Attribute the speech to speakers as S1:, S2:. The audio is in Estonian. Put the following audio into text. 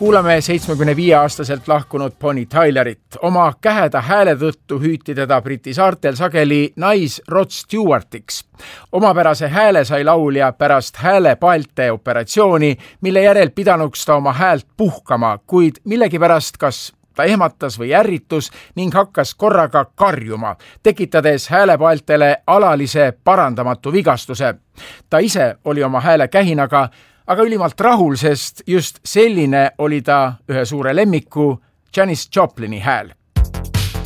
S1: kuulame 75-aastaselt lahkunud Bonnie Tylerit. Oma käheda hääle tõttu hüüti teda Briti saartel sageli nais-Rod Stewartiks. Omapärase hääle sai laulja pärast häälepaelte operatsiooni, mille järel pidanuks ta oma häält puhkama, kuid millegipärast kas ta ehmatas või ärritus ning hakkas korraga karjuma, tekitades häälepaeltele alalise parandamatu vigastuse. Ta ise oli oma hääle kähinaga, aga ülimalt rahul, sest just selline oli ta ühe suure lemmiku Janis Joplini hääl.